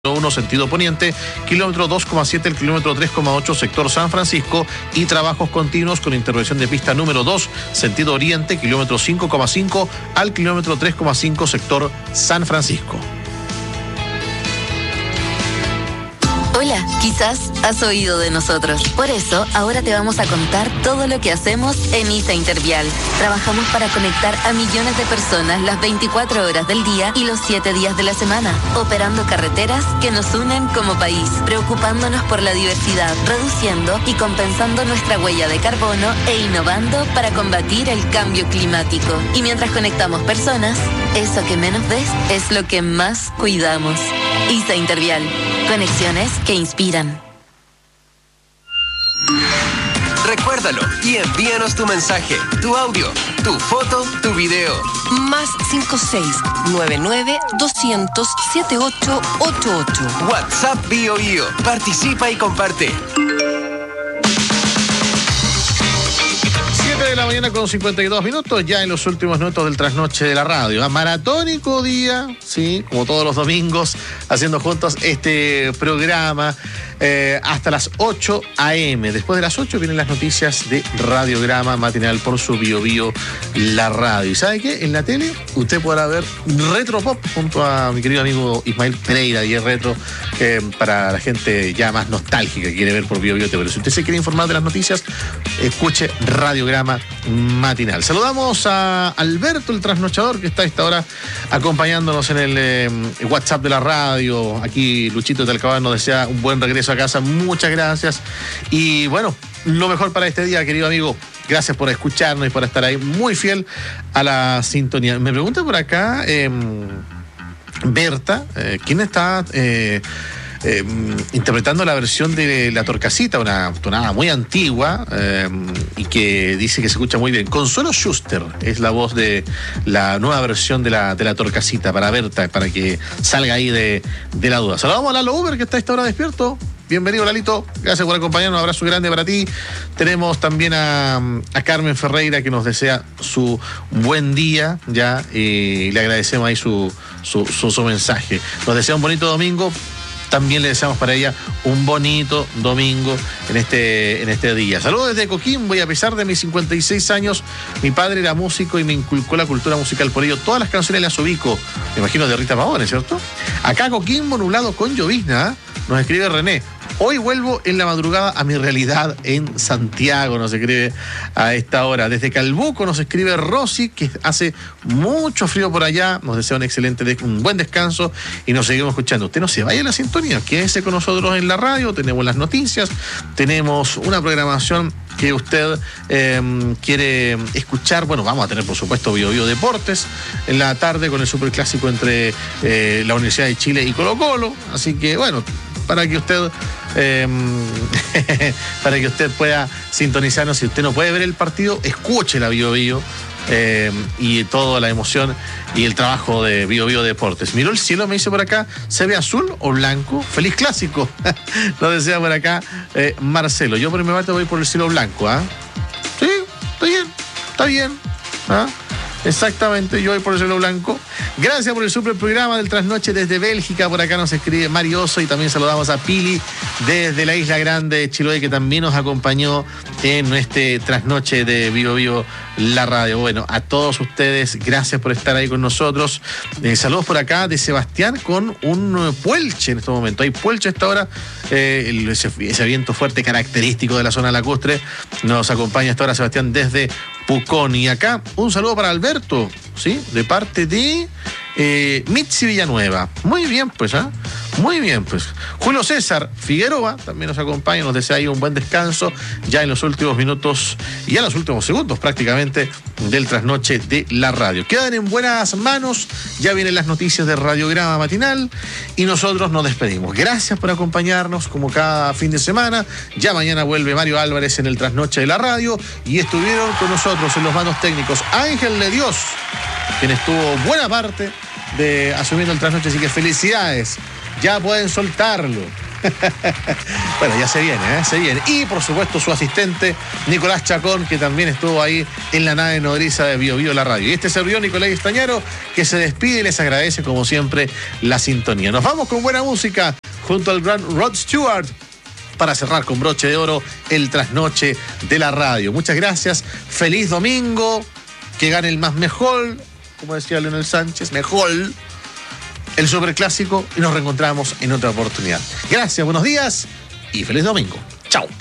1 sentido poniente, kilómetro 2,7 el kilómetro 3,8 sector San Francisco y trabajos continuos con intervención de pista número 2 sentido oriente, kilómetro 5,5 al kilómetro 3,5 sector San Francisco. Hola, quizás has oído de nosotros. Por eso, ahora te vamos a contar todo lo que hacemos en ISA Intervial. Trabajamos para conectar a millones de personas las 24 horas del día y los 7 días de la semana, operando carreteras que nos unen como país, preocupándonos por la diversidad, reduciendo y compensando nuestra huella de carbono e innovando para combatir el cambio climático. Y mientras conectamos personas, eso que menos ves es lo que más cuidamos. ISA Intervial. Conexiones que inspiran. Recuérdalo y envíanos tu mensaje, tu audio, tu foto, tu video. Más 56-99-200-7888. WhatsApp BioBio. Participa y comparte. 7 de la mañana con 52 minutos, ya en los últimos minutos del trasnoche de la radio. Maratónico día, sí, como todos los domingos, haciendo juntos este programa hasta las 8 a.m. Después de las 8 vienen las noticias de Radiograma Matinal por su BioBio La Radio. ¿Y sabe qué? En la tele usted podrá ver Retropop junto a mi querido amigo Ismael Pereira, y es retro para la gente ya más nostálgica que quiere ver por BioBio TV. Pero si usted se quiere informar de las noticias, escuche Radiograma Matinal. Saludamos a Alberto, el trasnochador, que está a esta hora acompañándonos en el WhatsApp de la radio. Aquí Luchito de Talcahuano nos desea un buen regreso a casa. Muchas gracias. Y bueno, lo mejor para este día, querido amigo. Gracias por escucharnos y por estar ahí muy fiel a la sintonía. Me pregunta por acá Berta, ¿quién está interpretando la versión de La Torcasita, una tonada muy antigua y que dice que se escucha muy bien? Consuelo Schuster es la voz de la nueva versión de la Torcasita para Berta, para que salga ahí de la duda. Saludamos a Lalo Uber, que está a esta hora despierto. Bienvenido, Lalito. Gracias por acompañarnos. Un abrazo grande para ti. Tenemos también a Carmen Ferreira, que nos desea su buen día ya, y le agradecemos ahí su mensaje. Nos desea un bonito domingo. También le deseamos para ella un bonito domingo en este día. Saludos desde Coquimbo, y a pesar de mis 56 años, mi padre era músico y me inculcó la cultura musical. Por ello, todas las canciones las ubico. Me imagino de Rita Pavone, ¿cierto? Acá Coquimbo nublado con llovizna, ¿eh? Nos escribe René. Hoy vuelvo en la madrugada a mi realidad en Santiago, nos escribe a esta hora. Desde Calbuco nos escribe Rosy, que hace mucho frío por allá. Nos desea un buen descanso y nos seguimos escuchando. Usted no se vaya a la sintonía, quédese con nosotros en la radio. Tenemos las noticias, tenemos una programación que usted quiere escuchar. Bueno, vamos a tener, por supuesto, BioBio Deportes en la tarde con el superclásico entre la Universidad de Chile y Colo-Colo. Así que, bueno, para que usted pueda sintonizarnos. Si usted no puede ver el partido, escuche la BioBio y toda la emoción y el trabajo de BioBio Deportes. Miró el cielo, me dice por acá, ¿se ve azul o blanco? Feliz clásico, nos desea por acá Marcelo. Yo por mi parte voy por el cielo blanco, ¿ah? Sí, está bien, ¿ah? Exactamente, yo voy por el cielo blanco. Gracias por el super programa del trasnoche desde Bélgica. Por acá nos escribe Marioso, y también saludamos a Pili desde la Isla Grande de Chiloé, que también nos acompañó en este trasnoche de BioBio La Radio. Bueno, a todos ustedes, gracias por estar ahí con nosotros. Saludos por acá de Sebastián con un puelche en este momento. Hay puelche a esta hora, ese viento fuerte característico de la zona lacustre. Nos acompaña a esta hora Sebastián desde Pucón. Y acá un saludo para Alberto, ¿sí? De parte de Mitzi Villanueva. Muy bien, pues, ¿ah? Muy bien, pues. Julio César Figueroa también nos acompaña, nos desea ahí un buen descanso ya en los últimos minutos y ya en los últimos segundos prácticamente del trasnoche de la radio. Quedan en buenas manos, ya vienen las noticias de Radiograma Matinal y nosotros nos despedimos. Gracias por acompañarnos como cada fin de semana. Ya mañana vuelve Mario Álvarez en el trasnoche de la radio, y estuvieron con nosotros en los mandos técnicos Ángel de Dios, quien estuvo buena parte de asumiendo el trasnoche, así que felicidades. Ya pueden soltarlo. Bueno, ya se viene, se viene. Y por supuesto su asistente, Nicolás Chacón, que también estuvo ahí en la nave nodriza de Bio Bio la radio. Y este servidor, Nicolás Estañaro, que se despide y les agradece como siempre la sintonía. Nos vamos con buena música junto al gran Rod Stewart para cerrar con broche de oro el trasnoche de la radio. Muchas gracias, feliz domingo, que gane el más mejor, como decía Leonel Sánchez, mejor el superclásico, y nos reencontramos en otra oportunidad. Gracias, buenos días y feliz domingo. Chao.